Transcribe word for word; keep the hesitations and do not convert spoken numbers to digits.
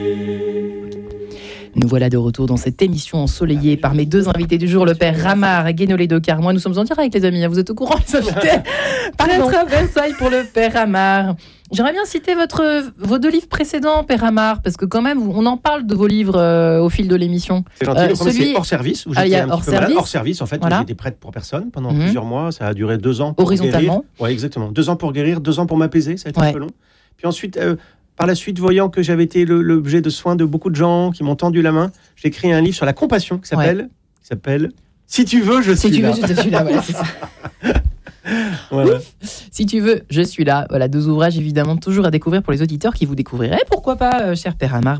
Nous voilà de retour dans cette émission ensoleillée par mes deux invités du jour, le père Ramard et Guénolé de Carmois. Nous sommes en direct, les amis, vous êtes au courant, les invités. Paraître à Versailles pour le père Ramard. J'aimerais bien citer votre, vos deux livres précédents, père Ramard, parce que quand même, on en parle de vos livres euh, au fil de l'émission. C'est gentil. Euh, le premier, celui... c'est hors service, où j'étais ah, un hors petit peu service. malade. Hors service, en fait, voilà. où j'étais prêtre pour personne pendant mmh. plusieurs mois. Ça a duré deux ans pour horizontalement. guérir. Ouais, exactement. Deux ans pour guérir, deux ans pour m'apaiser. Ça a été ouais. un peu long. Puis ensuite, euh, par la suite, voyant que j'avais été le, l'objet de soins de beaucoup de gens qui m'ont tendu la main, j'ai écrit un livre sur la compassion qui s'appelle, ouais. qui s'appelle Si tu veux, je si suis tu là. Si tu veux, je suis là. Voilà, c'est ça. Voilà. Si tu veux, je suis là. Voilà, deux ouvrages évidemment toujours à découvrir pour les auditeurs qui vous découvriraient. Pourquoi pas, euh, cher père Ramard.